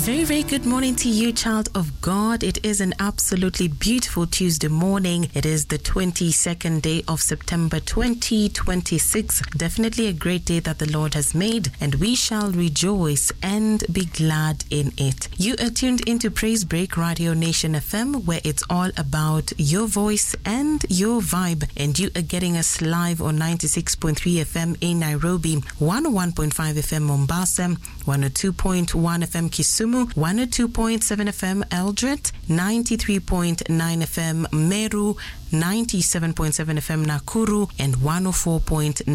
Very, very good morning to you, child of God. It is an absolutely beautiful Tuesday morning. It is the 22nd day of September 2026. Definitely a great day that the Lord has made, and we shall rejoice and be glad in it. You are tuned into Praise Break Radio Nation FM, where it's all about your voice and your vibe. And you are getting us live on 96.3 FM in Nairobi, 101.5 FM Mombasa, 102.1 FM Kisumu, 102.7 FM Eldred, 93.9 FM Meru, 97.7 FM Nakuru, and 104.9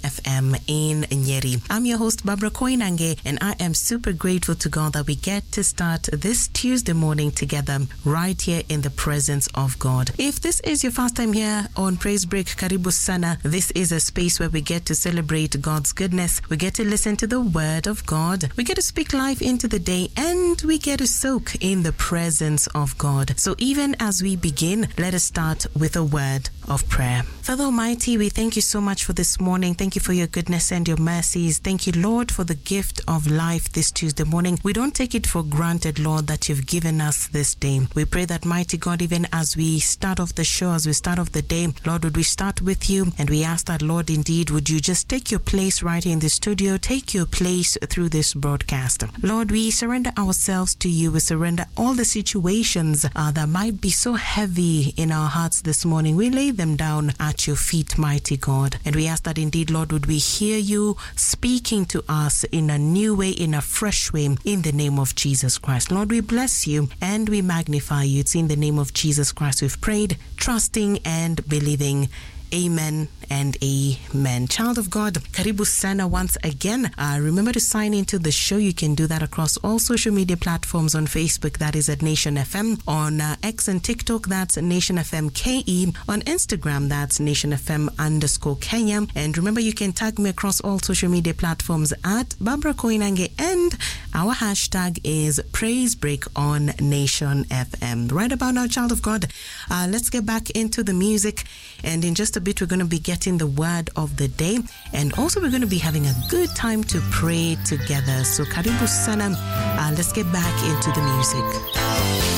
FM in Nyeri. I'm your host, Barbara Koinange, and I am super grateful to God that we get to start this Tuesday morning together right here in the presence of God. If this is your first time here on Praise Break, Karibu Sana. This is a space where we get to celebrate God's goodness. We get to listen to the Word of God. We get to speak life into the day, and we get to soak in the presence of God. So even as we begin, let us start with a word of prayer. Father Almighty, we thank you so much for this morning. Thank you for your goodness and your mercies. Thank you, Lord, for the gift of life this Tuesday morning. We don't take it for granted, Lord, that you've given us this day. We pray that, mighty God, even as we start off the show, as we start off the day, Lord, would we start with you? And we ask that, Lord, indeed, would you just take your place right here in the studio, take your place through this broadcast. Lord, we surrender ourselves to you. We surrender all the situations that might be so heavy in our hearts this morning. We lay them down at your feet, mighty God. And we ask that indeed, Lord, would we hear you speaking to us in a new way, in a fresh way, in the name of Jesus Christ. Lord, we bless you and we magnify you. It's in the name of Jesus Christ we've prayed, trusting and believing. Amen and amen. Child of God, Karibu Sana once again. Remember to sign into the show. You can do that across all social media platforms. On Facebook, that is at Nation FM. On X and TikTok, that's Nation FM KE. On Instagram, that's Nation FM _Kenya. And remember, you can tag me across all social media platforms at Barbara Koinange, and our hashtag is Praise Break on Nation FM. Right about now, child of God, let's get back into the music. And in just a bit, we're going to be getting the word of the day, and also we're going to be having a good time to pray together. So Karibu Sana, let's get back into the music.